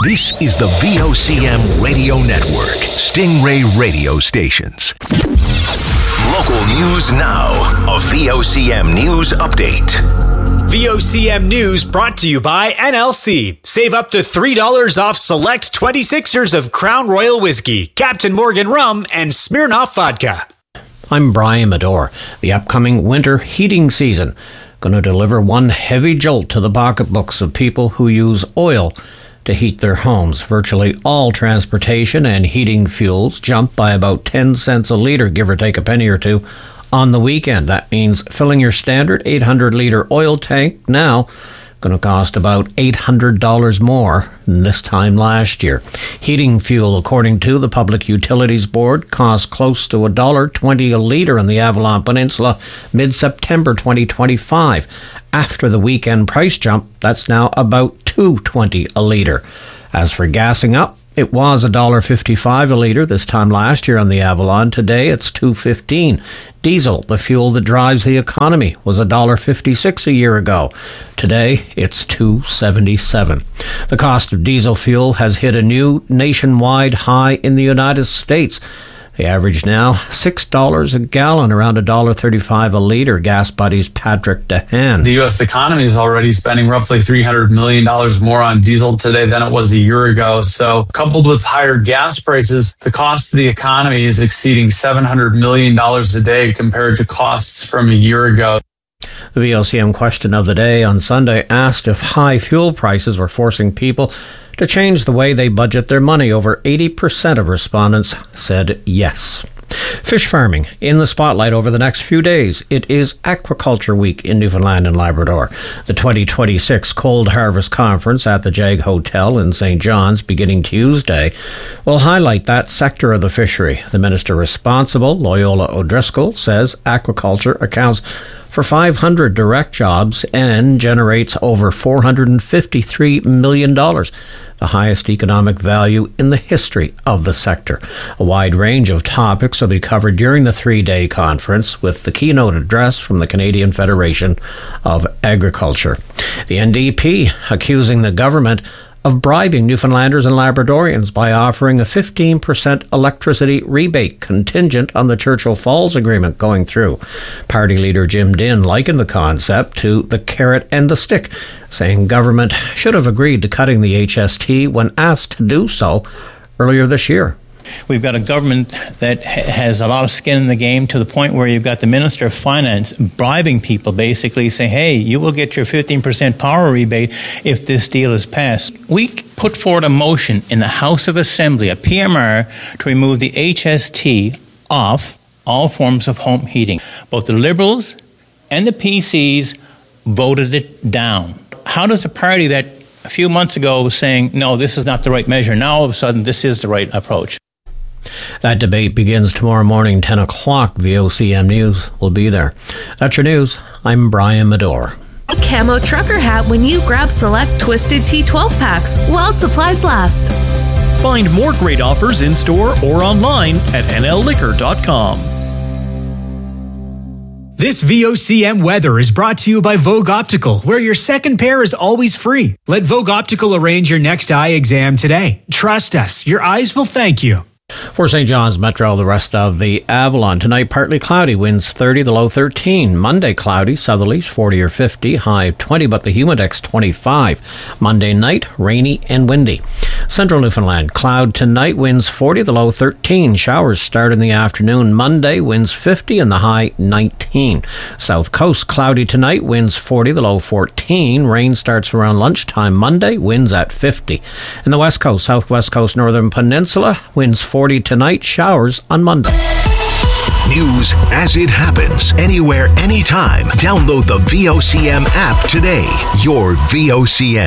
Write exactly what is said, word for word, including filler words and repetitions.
This is the V O C M Radio Network, Stingray Radio Stations. Local news now. A V O C M News Update. V O C M News brought to you by N L C. Save up to three dollars off select twenty-sixers of Crown Royal Whiskey, Captain Morgan Rum, and Smirnoff Vodka. I'm Brian Medore. The upcoming winter heating season going to deliver one heavy jolt to the pocketbooks of people who use oil to heat their homes. Virtually all transportation and heating fuels jump by about ten cents a litre, give or take a penny or two, on the weekend. That means filling your standard eight hundred litre oil tank now going to cost about eight hundred dollars more than this time last year. Heating fuel, according to the Public Utilities Board, cost close to one dollar twenty a litre in the Avalon Peninsula mid-September twenty twenty-five. After the weekend price jump, that's now about two dollars twenty a litre. As for gassing up, it was one dollar fifty-five a litre this time last year on the Avalon. Today it's two dollars fifteen. Diesel, the fuel that drives the economy, was one dollar fifty-six a year ago. Today it's two dollars seventy-seven. The cost of diesel fuel has hit a new nationwide high in the United States. The average now, six dollars a gallon, around one dollar thirty-five a litre. Gas Buddy's Patrick DeHaan. The U S economy is already spending roughly three hundred million dollars more on diesel today than it was a year ago. So coupled with higher gas prices, the cost to the economy is exceeding seven hundred million dollars a day compared to costs from a year ago. The V O C M question of the day on Sunday asked if high fuel prices were forcing people to change the way they budget their money. Over eighty percent of respondents said yes. Fish farming in the spotlight over the next few days. It is Aquaculture Week in Newfoundland and Labrador. The twenty twenty-six Cold Harvest Conference at the Jag Hotel in Saint John's, beginning Tuesday, will highlight that sector of the fishery. The minister responsible, Loyola O'Driscoll, says aquaculture accounts for five hundred direct jobs and generates over four hundred fifty-three million dollars, the highest economic value in the history of the sector. A wide range of topics will be covered during the three-day conference, with the keynote address from the Canadian Federation of Agriculture. The N D P accusing the government of bribing Newfoundlanders and Labradorians by offering a fifteen percent electricity rebate contingent on the Churchill Falls Agreement going through. Party leader Jim Dinn likened the concept to the carrot and the stick, saying government should have agreed to cutting the H S T when asked to do so earlier this year. We've got a government that ha- has a lot of skin in the game, to the point where you've got the Minister of Finance bribing people, basically saying, hey, you will get your fifteen percent power rebate if this deal is passed. We put forward a motion in the House of Assembly, a P M R, to remove the H S T off all forms of home heating. Both the Liberals and the P Cs voted it down. How does a party that a few months ago was saying, no, this is not the right measure, now all of a sudden this is the right approach? That debate begins tomorrow morning, ten o'clock. V O C M News will be there. That's your news. I'm Brian Medore. Camo trucker hat when you grab select Twisted T twelve packs while supplies last. Find more great offers in store or online at N L liquor dot com. This V O C M weather is brought to you by Vogue Optical, where your second pair is always free. Let Vogue Optical arrange your next eye exam today. Trust us, your eyes will thank you. For Saint John's Metro, the rest of the Avalon. Tonight, partly cloudy, winds thirty, the low thirteen. Monday, cloudy, southerlies forty or fifty, high twenty, but the humidex twenty-five. Monday night, rainy and windy. Central Newfoundland, cloud tonight, winds forty, the low thirteen. Showers start in the afternoon. Monday, winds fifty and the high nineteen. South Coast, cloudy tonight, winds forty, the low fourteen. Rain starts around lunchtime Monday, winds at fifty. In the West Coast, Southwest Coast, Northern Peninsula, winds forty tonight, showers on Monday. News as it happens, anywhere, anytime. Download the V O C M app today. Your V O C M.